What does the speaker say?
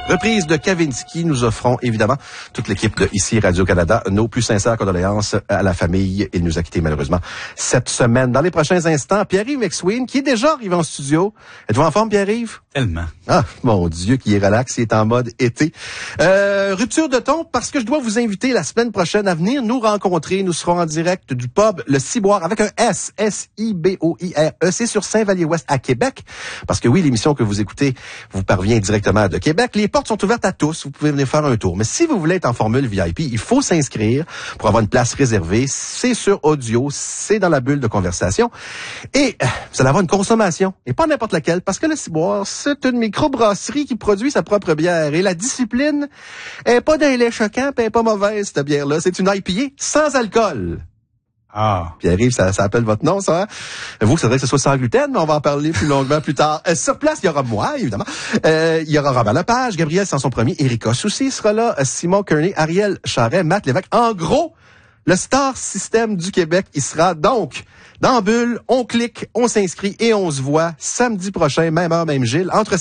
Reprise de Kavinsky, nous offrons évidemment toute l'équipe de ici Radio-Canada nos plus sincères condoléances à la famille. Il nous a quittés malheureusement cette semaine. Dans les prochains instants, Pierre-Yves McSween, qui est déjà arrivé en studio. Êtes-vous en forme, Pierre-Yves? Tellement. Ah, mon Dieu, qui est relax, il est en mode été. Rupture de ton, parce que je dois vous inviter la semaine prochaine à venir nous rencontrer. Nous serons en direct du pub Le Ciboire avec un S, S-I-B-O-I-R-E. C'est sur Saint-Vallier-Ouest à Québec. Parce que oui, l'émission que vous écoutez vous parvient directement de Québec. Les portes sont ouvertes à tous. Vous pouvez venir faire un tour. Mais si vous voulez être en formule VIP, il faut s'inscrire pour avoir une place réservée. C'est sur audio. C'est dans la bulle de conversation. Et vous allez avoir une consommation. Et pas n'importe laquelle. Parce que Le Ciboire, c'est une microbrasserie qui produit sa propre bière. Et la discipline est pas d'un lait choquant, puis elle est pas mauvaise, cette bière-là. C'est une IPA sans alcool. Ah. Pierre-Yves, ça appelle votre nom, ça, hein? Vous, c'est vrai que ce soit sans gluten, mais on va en parler plus longuement plus tard. Sur place, il y aura moi, évidemment. Il y aura Robert Lepage, Gabriel Sanson-Premier, Erika Soucy sera là, Simon Kearney, Ariel Charret, Matt Lévesque. En gros, le Star System du Québec, il sera donc dans Bulle. On clique, on s'inscrit et on se voit samedi prochain, même heure, même Gilles, entre